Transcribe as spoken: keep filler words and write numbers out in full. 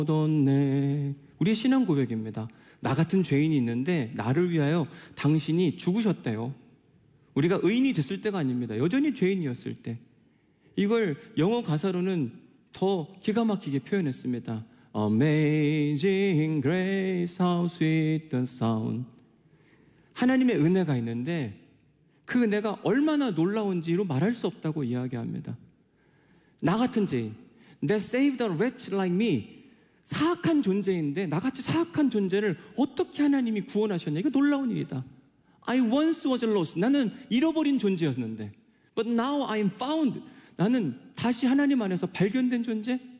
얻었네. 우리의 신앙 고백입니다. 나 같은 죄인이 있는데 나를 위하여 당신이 죽으셨대요. 우리가 의인이 됐을 때가 아닙니다. 여전히 죄인이었을 때. 이걸 영어 가사로는 더 기가 막히게 표현했습니다. Amazing grace, how sweet the sound. 하나님의 은혜가 있는데 그 은혜가 얼마나 놀라운지로 말할 수 없다고 이야기합니다. 나 같은 죄인, that saved a wretch like me. 사악한 존재인데 나같이 사악한 존재를 어떻게 하나님이 구원하셨냐. 이거 놀라운 일이다. I once was lost. 나는 잃어버린 존재였는데 But now I am found. 나는 다시 하나님 안에서 발견된 존재.